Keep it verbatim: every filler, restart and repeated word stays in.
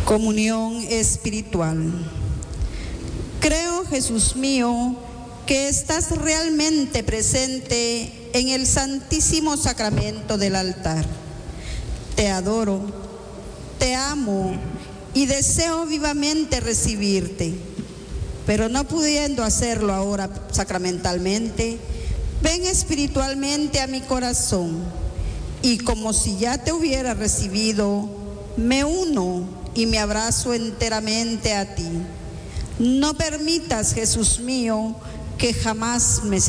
Comunión espiritual. Creo, Jesús mío, que estás realmente presente en el Santísimo Sacramento del altar. Te adoro, te amo y deseo vivamente recibirte, pero no pudiendo hacerlo ahora sacramentalmente, ven espiritualmente a mi corazón y como si ya te hubiera recibido, me uno y me abrazo enteramente a ti. No permitas, Jesús mío, que jamás me